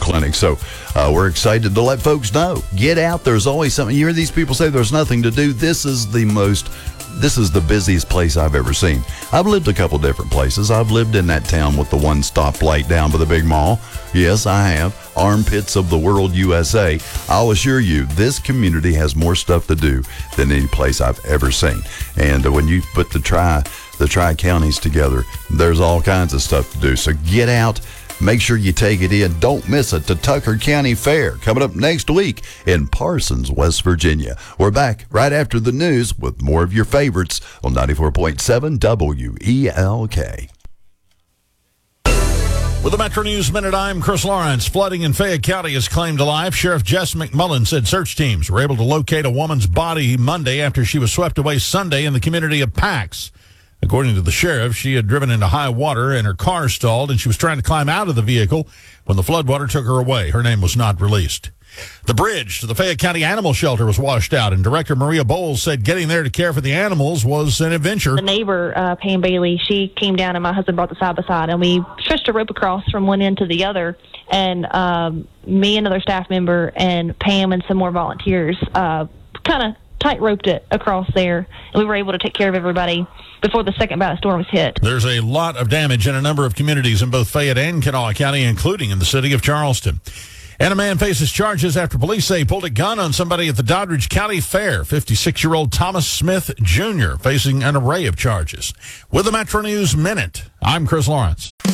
clinic. So we're excited to let folks know. Get out. There's always something. You hear these people say there's nothing to do. This is the busiest place I've ever seen. I've lived a couple different places. I've lived in that town with the one stoplight down by the big mall. Yes, I have. Armpits of the world, USA. I'll assure you, this community has more stuff to do than any place I've ever seen. And when you put the tri-counties together, there's all kinds of stuff to do. So get out. Make sure you take it in. Don't miss it. The Tucker County Fair coming up next week in Parsons, West Virginia. We're back right after the news with more of your favorites on 94.7 WELK. With the Metro News Minute, I'm Chris Lawrence. Flooding in Fayette County has claimed to life. Sheriff Jess McMullen said search teams were able to locate a woman's body Monday after she was swept away Sunday in the community of Pax. According to the sheriff, she had driven into high water and her car stalled, and she was trying to climb out of the vehicle when the floodwater took her away. Her name was not released. The bridge to the Fayette County Animal Shelter was washed out, and Director Maria Bowles said getting there to care for the animals was an adventure. The neighbor, Pam Bailey, she came down, and my husband brought the side-by-side, and we stretched a rope across from one end to the other, and me, another staff member, and Pam and some more volunteers kind of tight-roped it across there, and we were able to take care of everybody before the second bout of storms hit. There's a lot of damage in a number of communities in both Fayette and Kanawha County, including in the city of Charleston. And a man faces charges after police say he pulled a gun on somebody at the Doddridge County Fair. 56-year-old Thomas Smith Jr. facing an array of charges. With the Metro News Minute, I'm Chris Lawrence.